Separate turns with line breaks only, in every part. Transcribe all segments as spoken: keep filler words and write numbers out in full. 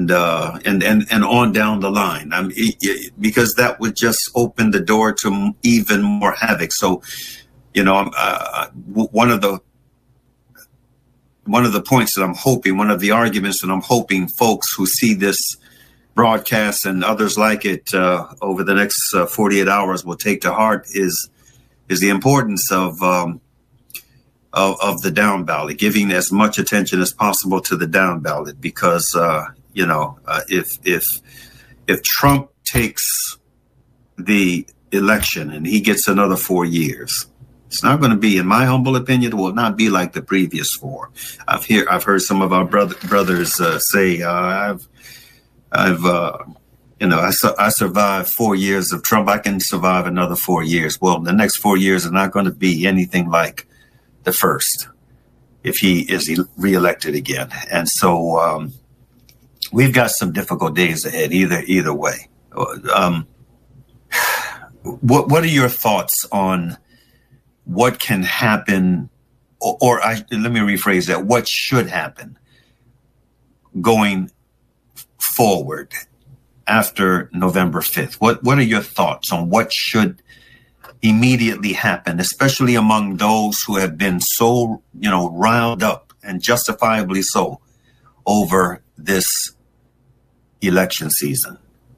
and uh, and and and on down the line. I mean, it, it, because that would just open the door to even more havoc. So, you know, uh, one of the one of the points that I'm hoping, one of the arguments that I'm hoping folks who see this broadcast and others like it uh, over the next uh, forty-eight hours will take to heart is is the importance of. Um, Of, of the down ballot, giving as much attention as possible to the down ballot, because uh, you know uh, if if if Trump takes the election and he gets another four years, it's not going to be, in my humble opinion, it will not be like the previous four. I've hear I've heard some of our brother, brothers uh, say uh, I've I've uh, you know I, su- I survived four years of Trump. I can survive another four years. Well, the next four years are not going to be anything like the first, if he is reelected again. And so um, we've got some difficult days ahead, either either way. Um, what what are your thoughts on what can happen, or, or I, let me rephrase that, what should happen going forward after November fifth? What what are your thoughts on what should immediately happen, especially among those who have been so, you know, riled up, and justifiably so, over this election season?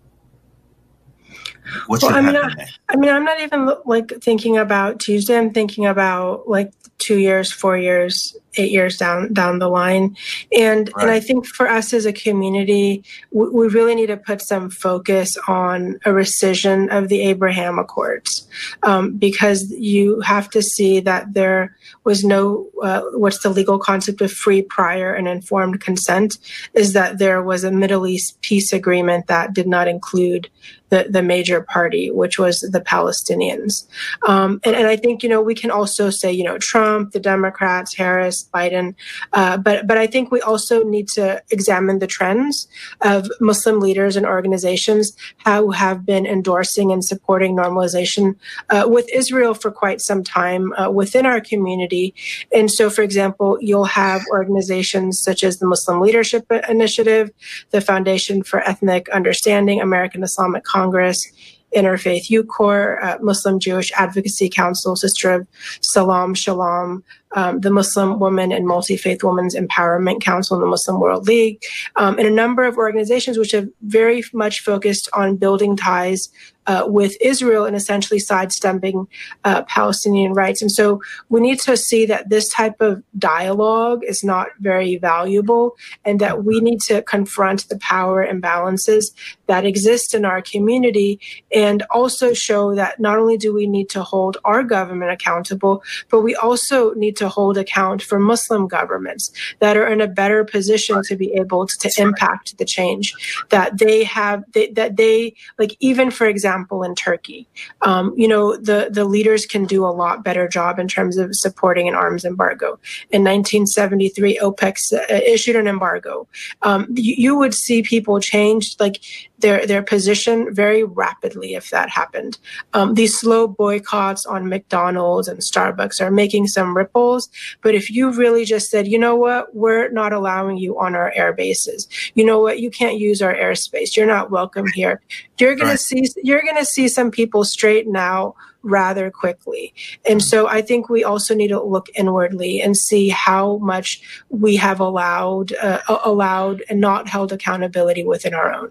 What should
well, I mean,
happen
I,
next?
I mean, I'm not even like thinking about Tuesday. I'm thinking about like two years, four years, eight years down down the line. And right. and I think for us as a community, we, we really need to put some focus on a rescission of the Abraham Accords, um, because you have to see that there was no, uh, what's the legal concept of free, prior, and informed consent, is that there was a Middle East peace agreement that did not include the, the major party, which was the Palestinians. Um, and, and I think, you know, we can also say, you know, Trump, the Democrats, Harris, Biden, uh, but but I think we also need to examine the trends of Muslim leaders and organizations who have been endorsing and supporting normalization uh, with Israel for quite some time uh, within our community. And so, for example, you'll have organizations such as the Muslim Leadership Initiative, the Foundation for Ethnic Understanding, American Islamic Congress, Interfaith U Corps, uh, Muslim Jewish Advocacy Council, Sister of Salam Shalom, um, the Muslim Women and Multi-Faith Women's Empowerment Council, and the Muslim World League, um, and a number of organizations which have very much focused on building ties Uh, with Israel and essentially sidestepping uh, Palestinian rights. And so we need to see that this type of dialogue is not very valuable, and that we need to confront the power imbalances that exist in our community, and also show that not only do we need to hold our government accountable, but we also need to hold account for Muslim governments that are in a better position to be able to, to impact the change that they have, they, that they, like even for example, in Turkey, um, you know, the, the leaders can do a lot better job in terms of supporting an arms embargo. In nineteen seventy-three, OPEC uh, issued an embargo. Um, you, you would see people change like their their position very rapidly if that happened. Um, these slow boycotts on McDonald's and Starbucks are making some ripples. But if you really just said, you know what, we're not allowing you on our air bases. You know what, you can't use our airspace. You're not welcome here. You're gonna right. see you're gonna see some people straighten out rather quickly. And so I think we also need to look inwardly and see how much we have allowed uh, allowed and not held accountability within our own.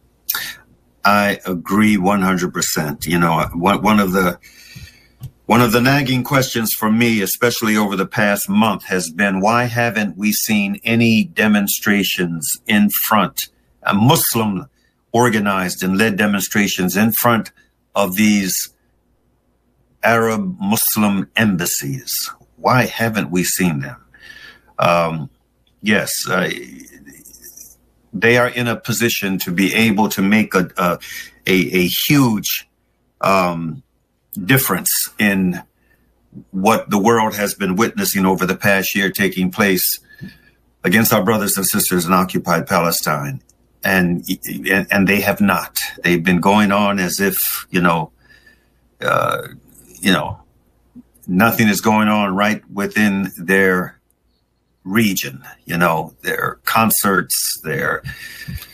I agree one hundred percent. You know, one, one of the one of the nagging questions for me, especially over the past month, has been, why haven't we seen any demonstrations in front, a Muslim organized and led demonstrations in front of these Arab Muslim embassies? Why haven't we seen them? Um, yes, uh, they are in a position to be able to make a a, a, a huge um, difference in what the world has been witnessing over the past year taking place against our brothers and sisters in occupied Palestine. And, and, and they have not. They've been going on as if, you know, uh, you know, nothing is going on right within their region, you know, their concerts, their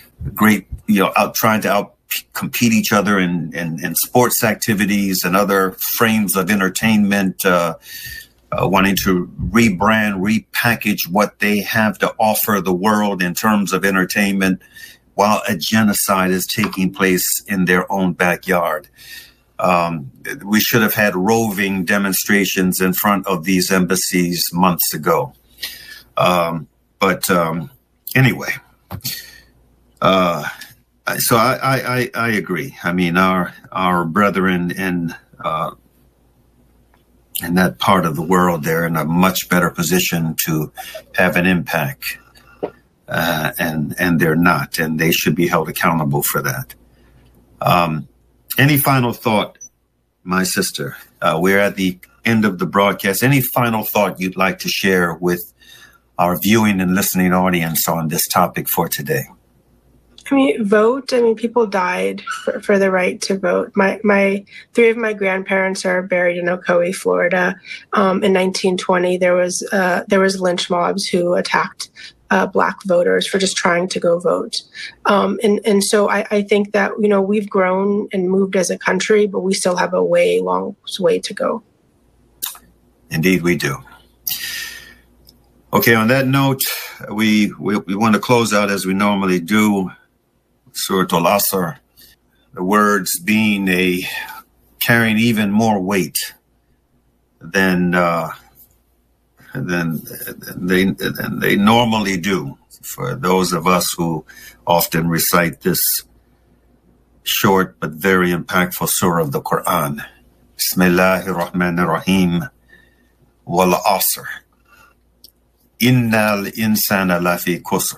great, you know, out trying to out compete each other in, in, in sports activities and other frames of entertainment, uh, uh, wanting to rebrand, repackage what they have to offer the world in terms of entertainment, while a genocide is taking place in their own backyard. Um, we should have had roving demonstrations in front of these embassies months ago. Um, but um, anyway, uh, so I, I, I agree. I mean, our our brethren in uh, in that part of the world, they're in a much better position to have an impact, uh, and and they're not, and they should be held accountable for that. Um, any final thought, my sister? Uh, we're at the end of the broadcast. Any final thought you'd like to share with our viewing and listening audience on this topic for today?
I mean, vote. I mean, people died for, for the right to vote. My my three of my grandparents are buried in Ocoee, Florida. Um, in nineteen twenty, there was uh, there was lynch mobs who attacked uh, Black voters for just trying to go vote. Um, and and so I, I think that, you know, we've grown and moved as a country, but we still have a way long way to go.
Indeed, we do. Okay. On that note, we we, we want to close out as we normally do. Surah Al-Asr, the words being a carrying even more weight than uh, than they than they normally do for those of us who often recite this short but very impactful surah of the Quran. Bismillahir Rahmanir Rahim. Wal Asr. Innal insana lafi khusr.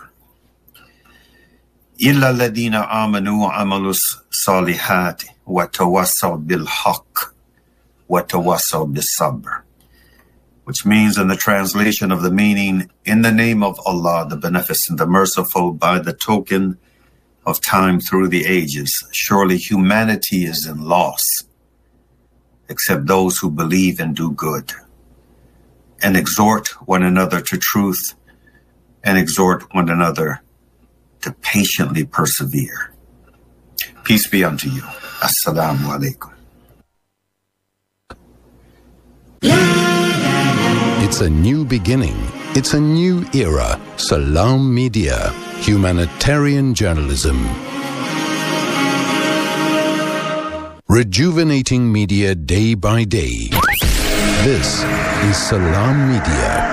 إلا الذين آمنوا وعملوا الصالحات وتواصوا بالحق وتواصوا بالصبر, which means, in the translation of the meaning, in the name of Allah, the Beneficent, the Merciful, by the token of time through the ages, surely humanity is in loss, except those who believe and do good, and exhort one another to truth, and exhort one another to patiently persevere. Peace be unto you. Assalamu alaikum.
It's a new beginning. It's a new era. Salam Media, humanitarian journalism. Rejuvenating media day by day. This is Salam Media.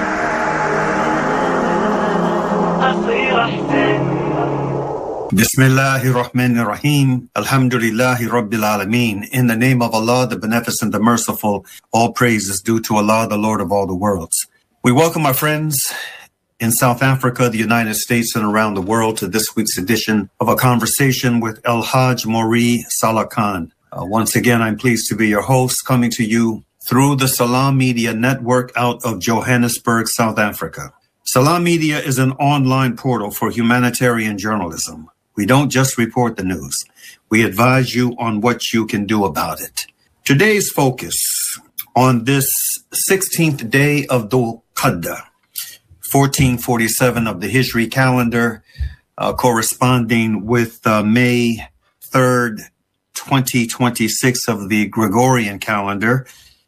Bismillahir Rahmanir Rahim. Alhamdulillahi Rabbil Alameen. In the name of Allah, the Beneficent, the Merciful, all praise is due to Allah, the Lord of all the worlds. We welcome our friends in South Africa, the United States, and around the world to this week's edition of A Conversation with El-Hajj Maury Salah Khan. Uh, once again, I'm pleased to be your host, coming to you through the Salam Media Network out of Johannesburg, South Africa. Salam Media is an online portal for humanitarian journalism. We don't just report the news. We advise you on what you can do about it. Today's focus on this sixteenth day of Dhul Qadda, fourteen forty-seven of the Hijri calendar, uh, corresponding with uh, May third, twenty twenty-six of the Gregorian calendar.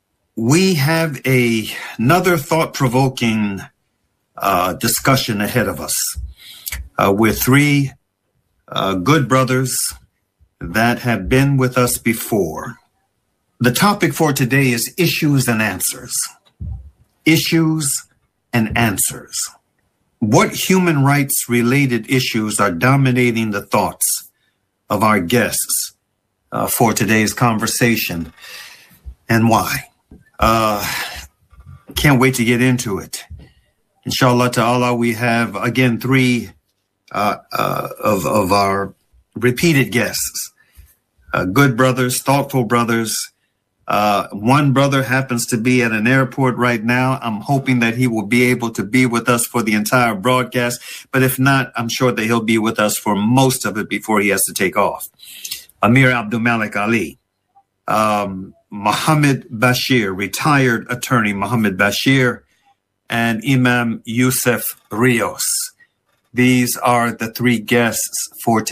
We have a, another thought-provoking uh, discussion ahead of us uh, with three Uh, good brothers that have been with us before. The topic for today is issues and answers. Issues and answers. What human rights related issues are dominating the thoughts of our guests uh, for today's conversation, and why? Uh, can't wait to get into it. Inshallah ta'ala, we have again three Uh, uh, of, of our repeated guests, uh, good brothers, thoughtful brothers. Uh, one brother happens to be at an airport right now. I'm hoping that he will be able to be with us for the entire broadcast. But if not, I'm sure that he'll be with us for most of it before he has to take off. Amir Abdul Malik Ali, um, Muhammad Bashir, retired attorney Muhammad Bashir, and Imam Yusuf Rios. These are the three guests for today.